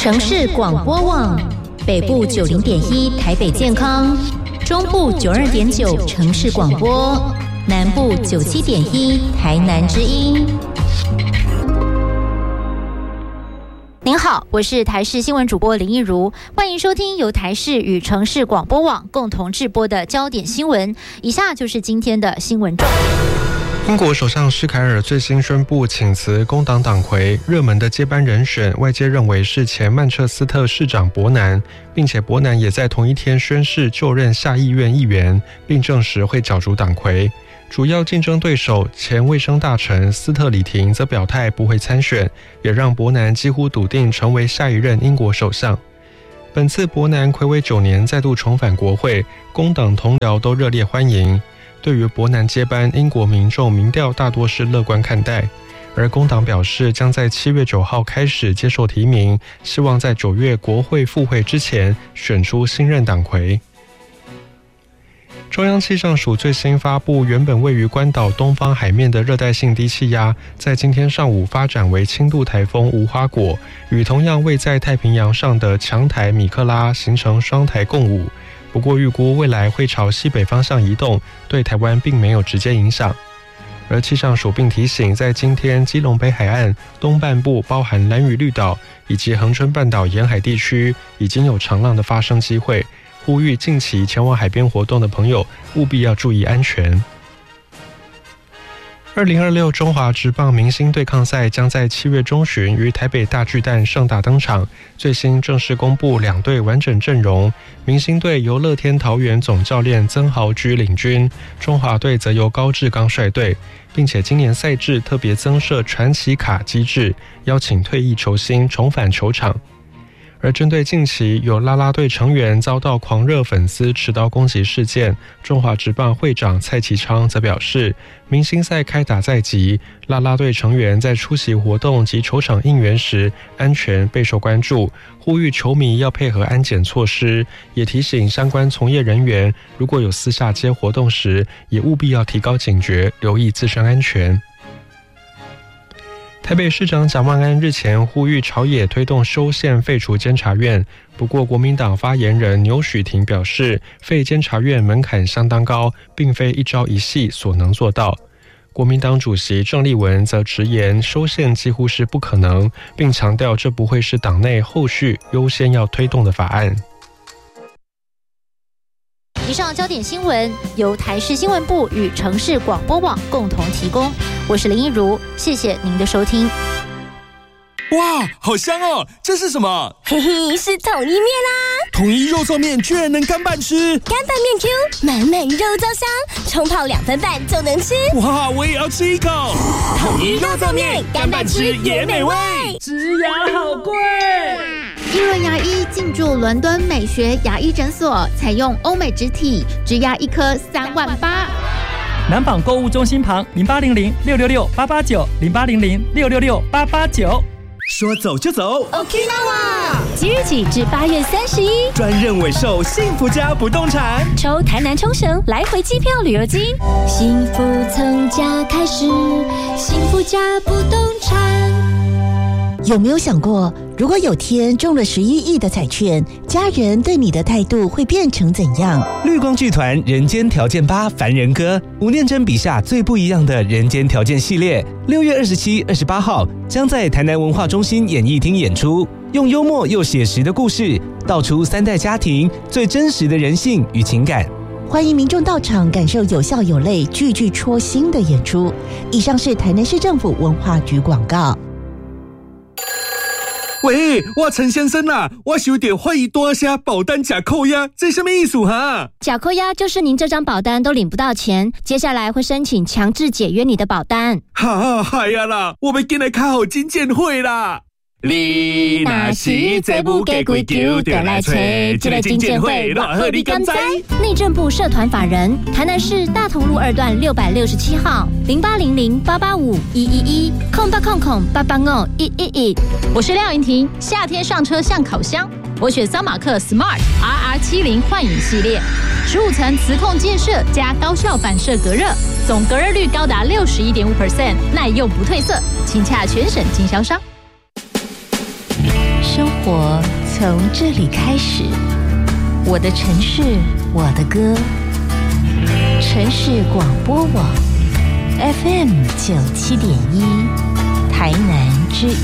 城市广播网，北部90.1台北健康，中部92.9城市广播，南部97.1台南之音。您好，我是台视新闻主播林益如，欢迎收听由台视与城市广播网共同制播的焦点新闻。以下就是今天的新闻重点。 英国首相施凯尔最新宣布请辞工党党魁，热门的接班人选外界认为是前曼彻斯特市长伯南，并且伯南也在同一天宣誓就任下议院议员，并证实会角逐党魁。主要竞争对手前卫生大臣斯特里廷则表态不会参选，也让伯南几乎笃定成为下一任英国首相。本次伯南睽违9年再度重返国会，工党同僚都热烈欢迎。对于伯南接班，英国民众民调大多是乐观看待，而工党表示将在7月9号开始接受提名，希望在9月国会复会之前选出新任党魁。中央气象署最新发布，原本位于关岛东方海面的热带性低气压，在今天上午发展为轻度台风无花果，与同样位在太平洋上的强台米克拉形成双台共舞。不过预估未来会朝西北方向移动，对台湾并没有直接影响。而气象署并提醒，在今天基隆北海岸东半部包含兰屿绿岛以及恒春半岛沿海地区已经有长浪的发生机会，呼吁近期前往海边活动的朋友务必要注意安全。2026中华职棒明星对抗赛将在7月中旬于台北大巨蛋盛大登场，最新正式公布两队完整阵容，明星队由乐天桃园总教练曾豪居领军，中华队则由高志刚率队，并且今年赛制特别增设传奇卡机制，邀请退役球星重返球场。而针对近期有啦啦队成员遭到狂热粉丝持刀攻击事件，中华职棒会长蔡其昌则表示，明星赛开打在即，啦啦队成员在出席活动及球场应援时安全备受关注，呼吁球迷要配合安检措施，也提醒相关从业人员，如果有私下接活动时，也务必要提高警觉，留意自身安全。台北市长蒋万安日前呼吁朝野推动修宪废除监察院，不过国民党发言人牛许婷表示，废监察院门槛相当高，并非一朝一夕所能做到。国民党主席郑丽文则直言修宪几乎是不可能，并强调这不会是党内后续优先要推动的法案。 以上焦点新闻由台视新闻部与城市广播网共同提供，我是林益如，谢谢您的收听。 哇，好香哦！这是什么？ 嘿嘿，是统一面啊！ 统一肉燥面居然能干拌吃， 干拌面 Q， 满满肉燥香，冲泡2分半就能吃。 哇，我也要吃一口！ 统一肉燥面，干拌吃也美味。 植牙好贵。 益润牙医进驻伦敦美学牙医诊所，采用欧美植体，植牙一颗3万8。 南纺购物中心旁0800-666-889，0800-666-889。 说走就走 ，Okinawa！ 即日起至8月31， 专任委售幸福家不动产， 抽台南冲绳来回机票旅游金，幸福从家开始，幸福家不动产。 有没有想过，如果有天中了11亿的彩券，家人对你的态度会变成怎样？ 绿光剧团人间条件8凡人歌，吴念真笔下最不一样的人间条件系列，6月27、28号将在台南文化中心演艺厅演出，用幽默又写实的故事，道出3代家庭最真实的人性与情感。 欢迎民众到场感受有笑有泪、句句戳心的演出。以上是台南市政府文化局广告。 喂，我陈先生啦，我有点怀疑大声保单假扣押，这什么意思哈？ 假扣押就是您这张保单都领不到钱，接下来会申请强制解约你的保单。 哈，嗨呀啦，我们今日较好金鉴会啦。你若是这不给规矩，就来找这个金鉴会，偌好你敢知？ 内政部社团法人，台南市大同路2段667号，0800-885-111，0800-885-111。 我是廖云婷，夏天上车像烤箱，我选桑马克 Smart RR70幻影系列，15层磁控建设加高效反射隔热，总隔热率高达61.5%，耐用不褪色，请洽全省经销商。 生活从这里开始，我的城市，我的歌。城市广播网 FM 97.1，台南之音。